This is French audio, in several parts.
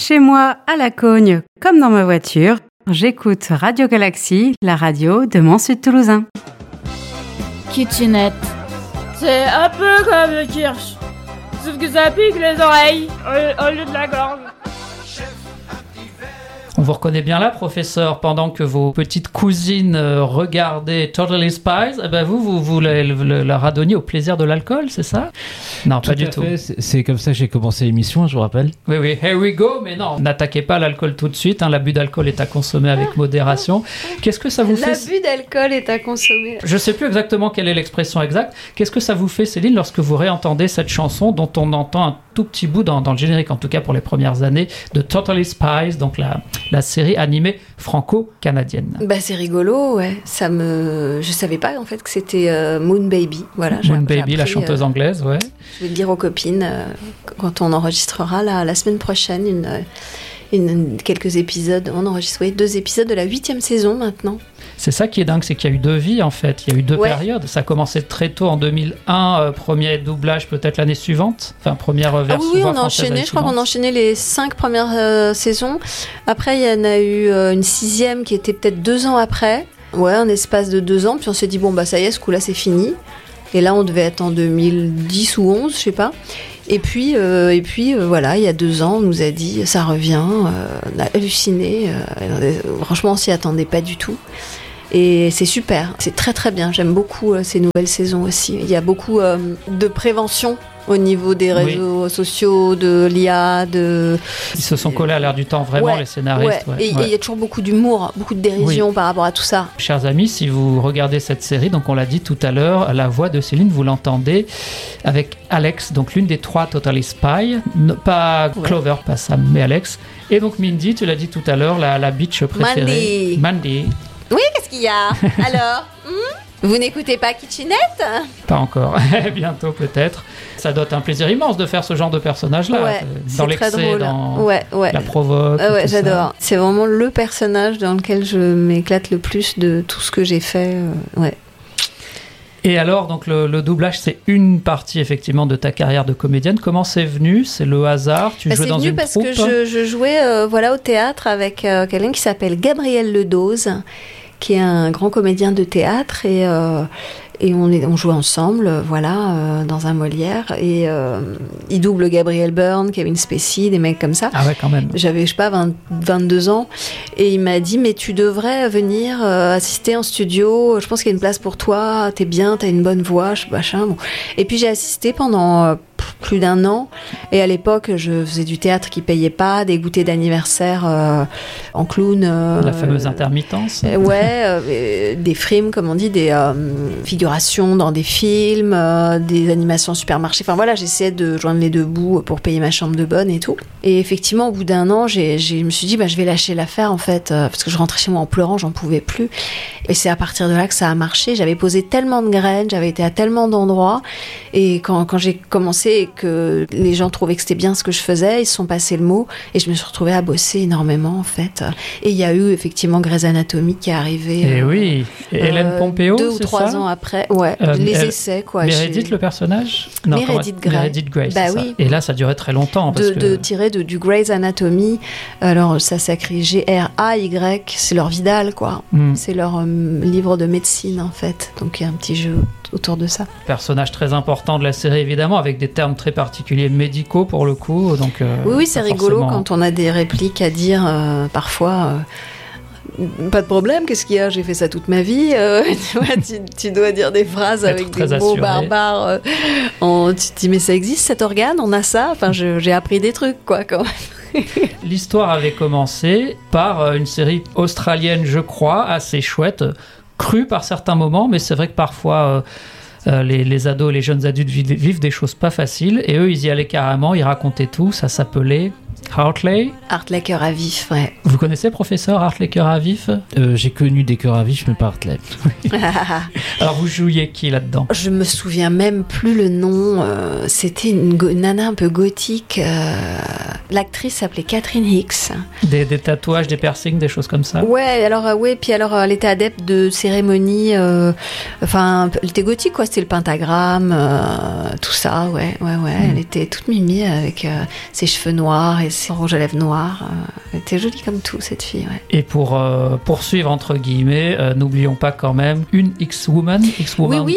Chez moi, à la Cogne, comme dans ma voiture, j'écoute Radio Galaxie, la radio de mon Sud Toulousain. Kitchenette. C'est un peu comme le kirsch, sauf que ça pique les oreilles au lieu de la gorge. On vous reconnaît bien là, professeur, pendant que vos petites cousines regardaient Totally Spies, eh ben vous la radonniez au plaisir de l'alcool, c'est ça? Non, pas du tout. C'est comme ça que j'ai commencé l'émission, je vous rappelle. Oui, here we go, mais non, n'attaquez pas l'alcool tout de suite, l'abus d'alcool est à consommer avec modération. Qu'est-ce que ça vous fait? L'abus d'alcool est à consommer. Je ne sais plus exactement quelle est l'expression exacte. Qu'est-ce que ça vous fait, Céline, lorsque vous réentendez cette chanson dont on entend un tout petit bout dans le générique, en tout cas pour les premières années, de Totally Spies, donc la série animée franco-canadienne. Bah c'est rigolo, ouais. Je savais pas en fait que c'était Moon Baby. Voilà, Moon Baby, la chanteuse anglaise, ouais. Je vais le dire aux copines quand on enregistrera la semaine prochaine quelques épisodes. On enregistre 2 épisodes de la 8e saison maintenant. C'est ça qui est dingue, c'est qu'il y a eu 2 vies en fait, il y a eu 2 périodes. Ça a commencé très tôt en 2001, premier doublage peut-être l'année suivante, enfin première version. Oui, on a enchaîné, je crois qu'on a enchaîné les 5 premières saisons. Après, il y en a eu une 6e qui était peut-être 2 ans après. Ouais, un espace de 2 ans, puis on s'est dit, bon bah ça y est, ce coup-là c'est fini. Et là, on devait être en 2010 ou 11, je sais pas. Et puis voilà, il y a 2 ans, on nous a dit, ça revient, on a halluciné. Franchement, on s'y attendait pas du tout. Et c'est super, c'est très très bien. J'aime beaucoup ces nouvelles saisons aussi. Il y a beaucoup de prévention au niveau des réseaux sociaux, de l'IA, Ils se sont collés à l'air du temps, vraiment, les scénaristes. Et il y a toujours beaucoup d'humour, beaucoup de dérision par rapport à tout ça. Chers amis, si vous regardez cette série, donc on l'a dit tout à l'heure, la voix de Céline, vous l'entendez avec Alex, donc l'une des 3 Totally Spies, pas Clover, pas Sam, mais Alex. Et donc Mindy, tu l'as dit tout à l'heure, la bitch préférée. Mandy. Oui, qu'est-ce qu'il y a? Alors vous n'écoutez pas Kitchenette? Pas encore, bientôt peut-être. Ça doit être un plaisir immense de faire ce genre de personnage-là, dans l'excès, dans la provoque. Ouais, j'adore. Ça. C'est vraiment le personnage dans lequel je m'éclate le plus de tout ce que j'ai fait. Et alors, donc le doublage, c'est une partie effectivement de ta carrière de comédienne. Comment c'est venu? C'est le hasard? Tu jouais dans une troupe? C'est venu parce que je jouais au théâtre avec quelqu'un qui s'appelle Gabriel Ledoz, qui est un grand comédien de théâtre, et on jouait ensemble, dans un Molière, et il double Gabriel Byrne, Kevin Spacey, des mecs comme ça. Ah ouais, quand même. J'avais, 22 ans, et il m'a dit, mais tu devrais venir assister en studio, je pense qu'il y a une place pour toi, t'es bien, t'as une bonne voix, machin. Bon. Et puis j'ai assisté pendant plus d'1 an, et à l'époque je faisais du théâtre qui payait pas, des goûters d'anniversaire en clown, la fameuse intermittence, des frimes comme on dit, des figurations dans des films, des animations supermarchés, enfin voilà, j'essayais de joindre les 2 bouts pour payer ma chambre de bonne et tout. Et effectivement, au bout d'1 an, je me suis dit, je vais lâcher l'affaire en fait, parce que je rentrais chez moi en pleurant, j'en pouvais plus. Et c'est à partir de là que ça a marché. J'avais posé tellement de graines, j'avais été à tellement d'endroits, et quand j'ai commencé et que les gens trouvaient que c'était bien ce que je faisais, ils se sont passés le mot, et je me suis retrouvée à bosser énormément en fait. Et il y a eu effectivement Grey's Anatomy qui est arrivé. Et oui, Hélène Pompeo, 2 ou 3 ans après, les essais quoi. Meredith, le personnage? Non, Meredith Grey. Bah oui. Et là, ça durait très longtemps. De tirer du Grey's Anatomy. Alors ça s'écrit Gray, c'est leur Vidal quoi. C'est leur livre de médecine en fait. Donc il y a un petit jeu autour de ça. Personnage très important de la série évidemment, avec des termes très particuliers médicaux pour le coup. Donc, oui, c'est rigolo quand on a des répliques à dire parfois. Pas de problème, qu'est-ce qu'il y a? J'ai fait ça toute ma vie. Tu dois dire des phrases avec des mots barbares. Tu te dis, mais ça existe cet organe? On a ça? Enfin, j'ai appris des trucs, quoi, quand même. L'histoire avait commencé par une série australienne, je crois, assez chouette, crue par certains moments, mais c'est vrai que parfois... les ados, les jeunes adultes vivent des choses pas faciles, et eux ils y allaient carrément, ils racontaient tout. Ça s'appelait Hartley. Hartley Cœur à Vif, ouais. Vous connaissez professeur Hartley Cœur à Vif? J'ai connu des cœurs à vif, mais pas Hartley. Alors vous jouiez qui là-dedans? Je me souviens même plus le nom. C'était une nana un peu gothique. l'actrice s'appelait Catherine Hicks. Des tatouages, des piercings, des choses comme ça. Ouais, alors elle était adepte de cérémonies, elle était gothique quoi, c'était le pentagramme, tout ça, ouais. Elle était toute mimi avec ses cheveux noirs et ses rouges à lèvres noirs. Elle était jolie comme tout cette fille, ouais. Et pour poursuivre entre guillemets, n'oublions pas quand même une X-Woman. Oui,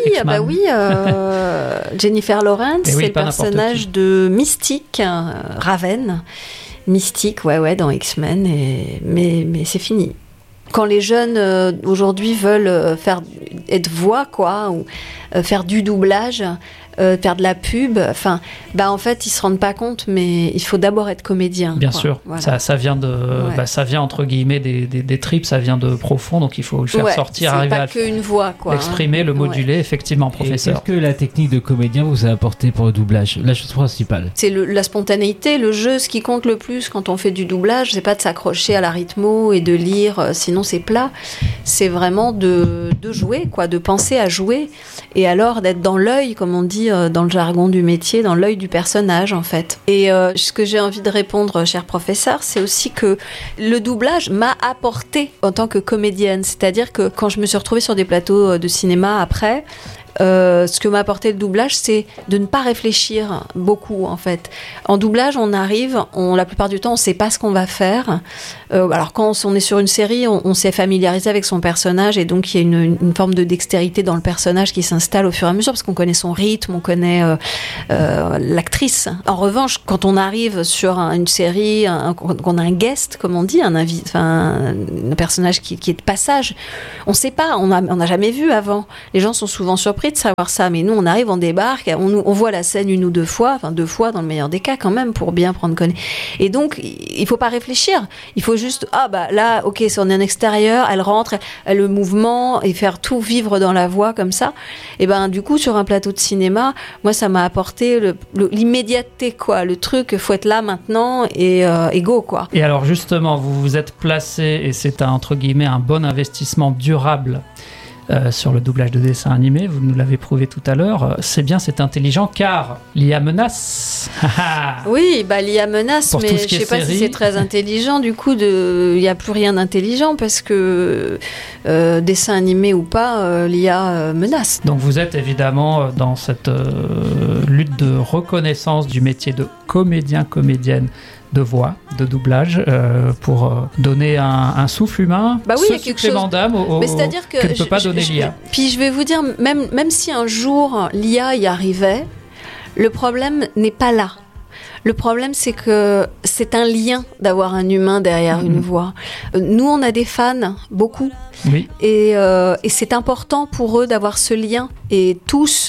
Jennifer Lawrence, c'est le personnage de Mystique, Raven. Mystique, dans X-Men, mais c'est fini. Quand les jeunes aujourd'hui veulent être voix, quoi, ou faire du doublage, faire de la pub, en fait ils se rendent pas compte, mais il faut d'abord être comédien. Bien sûr, voilà. ça vient ça vient entre guillemets des tripes, ça vient de profond, donc il faut le faire sortir, arriver à qu'une voix, quoi, l'exprimer, le moduler, effectivement, professeur. Et qu'est-ce que la technique de comédien vous a apporté pour le doublage, la chose principale? C'est la spontanéité, le jeu. Ce qui compte le plus quand on fait du doublage, c'est pas de s'accrocher à la rythmo et de lire, sinon c'est plat. C'est vraiment de jouer, quoi, de penser à jouer, et alors d'être dans l'œil, comme on dit dans le jargon du métier, dans l'œil du personnage, en fait. Et ce que j'ai envie de répondre, cher professeur, c'est aussi que le doublage m'a apporté en tant que comédienne. C'est-à-dire que quand je me suis retrouvée sur des plateaux de cinéma après, ce que m'a apporté le doublage, c'est de ne pas réfléchir beaucoup, en fait. En doublage, on arrive, la plupart du temps, on ne sait pas ce qu'on va faire. Alors quand on est sur une série, on s'est familiarisé avec son personnage, et donc il y a une forme de dextérité dans le personnage qui s'installe au fur et à mesure, parce qu'on connaît son rythme, on connaît l'actrice. En revanche, quand on arrive sur une série, qu'on a un guest, comme on dit, un personnage qui est de passage, on ne sait pas, on n'a jamais vu avant. Les gens sont souvent surpris de savoir ça, mais nous on arrive, on débarque, on voit la scène une ou deux fois dans le meilleur des cas quand même, pour bien prendre connaissance. Et donc il faut pas réfléchir, il faut juste là, ok, si on est en extérieur, elle rentre, le mouvement, et faire tout vivre dans la voix comme ça. Et du coup sur un plateau de cinéma, moi ça m'a apporté l'immédiateté, quoi, le truc, faut être là maintenant et go, quoi. Et alors justement, vous vous êtes placé, et c'est entre guillemets un bon investissement durable sur le doublage de dessins animés, vous nous l'avez prouvé tout à l'heure, c'est intelligent, car l'IA menace. Oui, l'IA menace, pour mais je sais pas si c'est très intelligent, du coup il n'y a plus rien d'intelligent, parce que dessin animé ou pas, l'IA menace. Donc vous êtes évidemment dans cette lutte de reconnaissance du métier de comédienne de voix, de doublage, pour donner un souffle humain, ce supplément d'âme que ne peut pas donner l'IA. Puis je vais vous dire, même si un jour l'IA y arrivait, le problème n'est pas là. Le problème, c'est que c'est un lien d'avoir un humain derrière une voix. Nous, on a des fans, beaucoup. Oui. Et c'est important pour eux d'avoir ce lien. Et tous,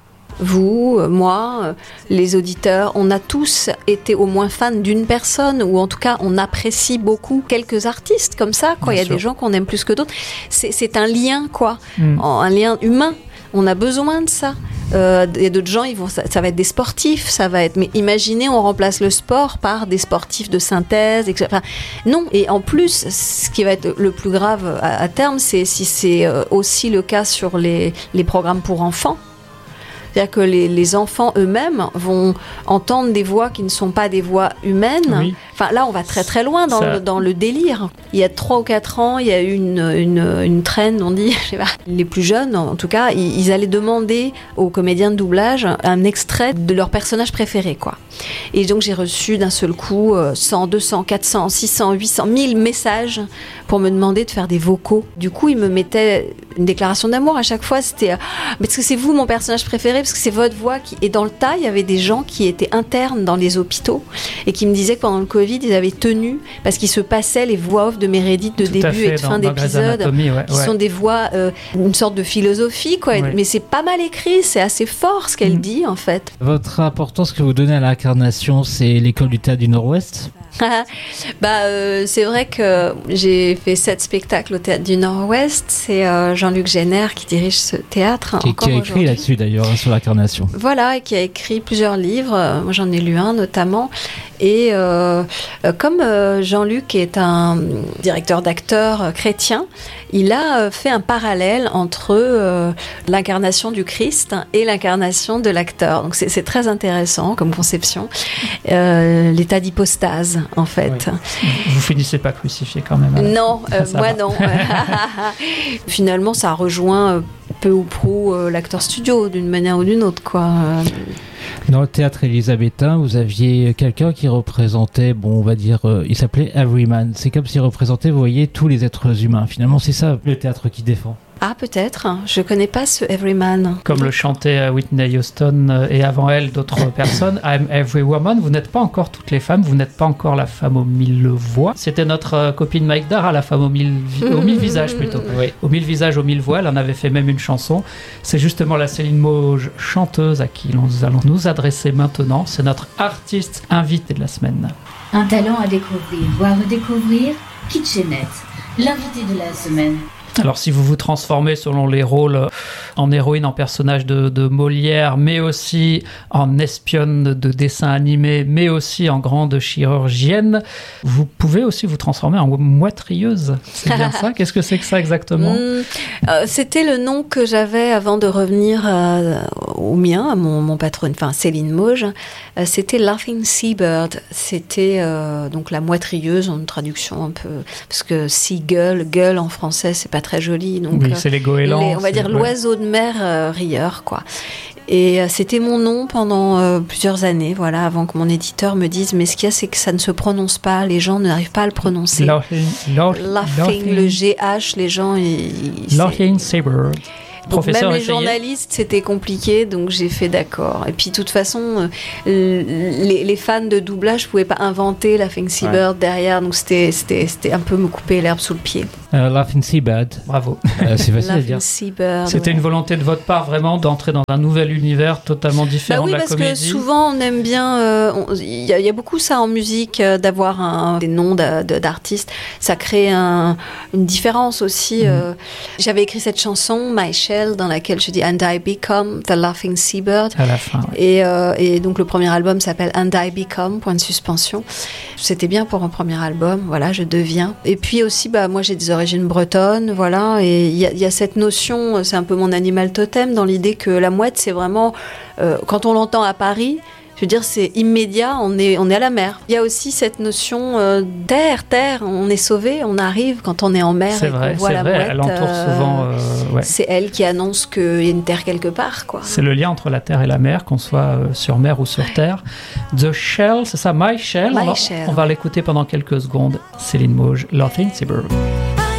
vous, moi, les auditeurs, on a tous été au moins fans d'une personne, ou en tout cas on apprécie beaucoup quelques artistes comme ça, quoi. Il y a des gens qu'on aime plus que d'autres. C'est un lien, quoi, un lien humain. On a besoin de ça. Il y a d'autres gens, ça va être des sportifs, mais imaginez, on remplace le sport par des sportifs de synthèse, etc. Enfin, non. Et en plus, ce qui va être le plus grave à terme, c'est si c'est aussi le cas sur les programmes pour enfants. C'est-à-dire que les enfants eux-mêmes vont entendre des voix qui ne sont pas des voix humaines. Oui. Enfin, là, on va très très loin dans le délire. Il y a 3 ou 4 ans, il y a eu une trend, on dit, je sais pas, les plus jeunes, en tout cas, ils allaient demander aux comédiens de doublage un extrait de leur personnage préféré, quoi. Et donc, j'ai reçu d'un seul coup 100, 200, 400, 600, 800, 1000 messages pour me demander de faire des vocaux. Du coup, ils me mettaient une déclaration d'amour à chaque fois. C'était parce que c'est vous mon personnage préféré, parce que c'est votre voix qui... Et dans le tas, il y avait des gens qui étaient internes dans les hôpitaux et qui me disaient que pendant le Covid, ils avaient tenu parce qu'ils se passaient les voix off de Meredith de début et de fin d'épisode, qui sont des voix, une sorte de philosophie, quoi. Ouais. Mais c'est pas mal écrit, c'est assez fort ce qu'elle dit, en fait. Votre importance que vous donnez à l'incarnation, c'est l'école du théâtre du Nord-Ouest ? C'est vrai que j'ai fait 7 spectacles au Théâtre du Nord-Ouest. C'est Jean-Luc Génère qui dirige ce théâtre. Qui a écrit là-dessus d'ailleurs, sur l'incarnation. Voilà, et qui a écrit plusieurs livres. Moi, j'en ai lu un notamment. Et comme Jean-Luc est un directeur d'acteurs chrétien, il a fait un parallèle entre l'incarnation du Christ et l'incarnation de l'acteur. Donc c'est très intéressant comme conception. L'état d'hypostase, en fait. Oui. Vous finissez pas crucifié quand même. Non, moi non. Finalement, ça rejoint peu ou prou l'acteur studio d'une manière ou d'une autre, quoi. Dans le théâtre élisabétain, vous aviez quelqu'un qui représentait, bon, on va dire, il s'appelait Everyman. C'est comme s'il représentait, vous voyez, tous les êtres humains. Finalement, c'est ça le théâtre qui défend. Ah, peut-être. Je connais pas ce Everyman. Comme le chantait Whitney Houston et avant elle d'autres personnes, I'm every woman. Vous n'êtes pas encore toutes les femmes, vous n'êtes pas encore la femme aux 1000 voix. C'était notre copine Mike Dara, la femme aux 1000 visages plutôt. Oui. Aux 1000 visages, aux 1000 voix. Elle en avait fait même une chanson. C'est justement la Céline Mauge, chanteuse, à qui nous allons nous adresser maintenant. C'est notre artiste invité de la semaine. Un talent à découvrir, voire redécouvrir, Kitchenette, l'invité de la semaine. Alors si vous vous transformez selon les rôles en héroïne, en personnage de Molière, mais aussi en espionne de dessin animé, mais aussi en grande chirurgienne, vous pouvez aussi vous transformer en moitrieuse. C'est bien ça? Qu'est-ce que c'est que ça exactement? C'était le nom que j'avais avant de revenir au mien, à mon patron, enfin Céline Mauge. C'était Laughing Seabird. C'était donc la moitrieuse en traduction un peu, parce que seagull, gueule en français, c'est pas très joli. Donc, oui, c'est les goélands. On va dire l'oiseau de mer rieur, quoi. Et c'était mon nom pendant plusieurs années, voilà, avant que mon éditeur me dise, mais ce qu'il y a, c'est que ça ne se prononce pas, les gens n'arrivent pas à le prononcer. Laughing, le GH, les gens... Laughing Seabird. Donc même les journalistes, c'était compliqué, donc j'ai fait d'accord. Et puis de toute façon, les fans de doublage ne pouvaient pas inventer Laughing Seabird derrière, donc c'était un peu me couper l'herbe sous le pied. Laughing Seabird. Bravo. C'est facile à dire. Seabird, c'était une volonté de votre part vraiment d'entrer dans un nouvel univers totalement différent de la comédie. Oui, parce que souvent on aime bien, il y a beaucoup ça en musique, d'avoir des noms d'artistes, ça crée une différence aussi. J'avais écrit cette chanson, My Shell, dans laquelle je dis And I Become the Laughing Seabird. À la fin, oui. Et donc le premier album s'appelle And I Become, point de suspension. C'était bien pour un premier album, voilà, je deviens. Et puis aussi, moi j'ai des origines bretonnes, voilà, et il y a cette notion, c'est un peu mon animal totem, dans l'idée que la mouette, c'est vraiment, quand on l'entend à Paris, je veux dire, c'est immédiat, on est à la mer. Il y a aussi cette notion terre, on est sauvé, on arrive quand on est en mer. C'est vrai, qu'on voit la mouette, elle entoure souvent... ouais. C'est elle qui annonce qu'il y a une terre quelque part, quoi. C'est le lien entre la terre et la mer, qu'on soit sur mer ou sur terre. The Shell, c'est ça, My Shell. My Shell. On va l'écouter pendant quelques secondes. Céline Mauge, Laughing Seabird.